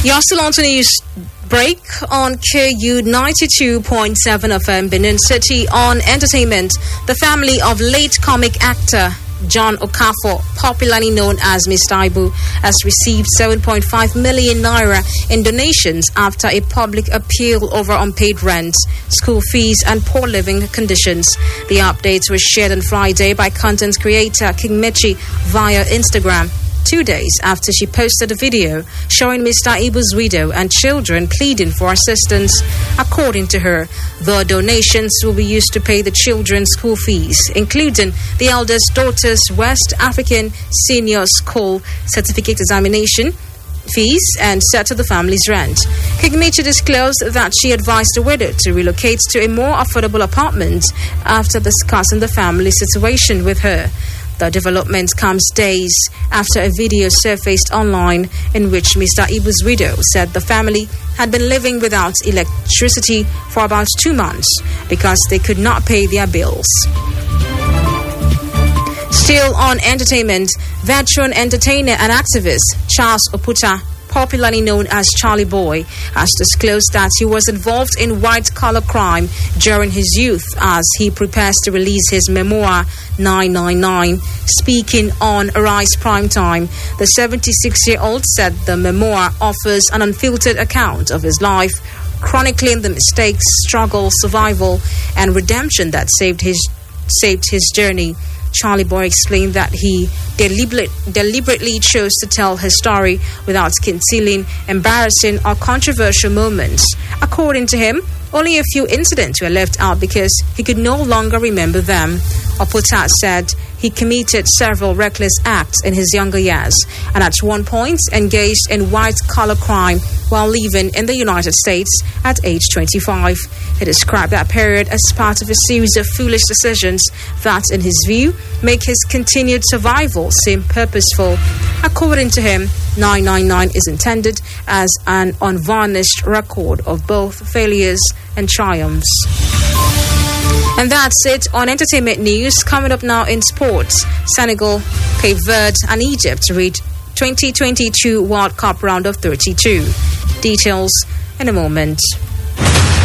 You're still on to news break on KU 92.7 FM Benin City. On entertainment, the family of late comic actor John Okafor, popularly known as Mr. Ibu, has received 7.5 million naira in donations after a public appeal over unpaid rent, school fees and poor living conditions. The updates were shared on Friday by content creator King Mechi via Instagram, 2 days after she posted a video showing Mr. Ibu's widow and children pleading for assistance. According to her, the donations will be used to pay the children's school fees, including the eldest daughter's West African Senior School certificate examination fees, and settle the family's rent. Kigmechi disclosed that she advised the widow to relocate to a more affordable apartment after discussing the family situation with her. The development comes days after a video surfaced online in which Mr. Ibu's widow said the family had been living without electricity for about 2 months because they could not pay their bills. Still on entertainment, veteran entertainer and activist Charles Oputa, popularly known as Charlie Boy, has disclosed that he was involved in white-collar crime during his youth as he prepares to release his memoir 999. Speaking on Arise Primetime, the 76-year-old said the memoir offers an unfiltered account of his life, chronicling the mistakes, struggle, survival, and redemption that saved his journey. Charlie Boy explained that he deliberately chose to tell his story without concealing embarrassing or controversial moments. According to him, only a few incidents were left out because he could no longer remember them. Oputa said he committed several reckless acts in his younger years and at one point engaged in white-collar crime while living in the United States at age 25. He described that period as part of a series of foolish decisions that, in his view, make his continued survival seem purposeful. According to him, 999 is intended as an unvarnished record of both failures and triumphs. And that's it on entertainment news. Coming up now in sports, Senegal, Cape Verde and Egypt read 2022 World Cup round of 32. Details in a moment.